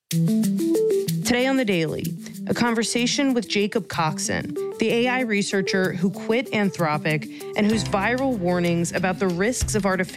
Today on The Daily, a conversation with Jacob Coxon, the AI researcher who quit Anthropic and whose viral warnings about the risks of artificial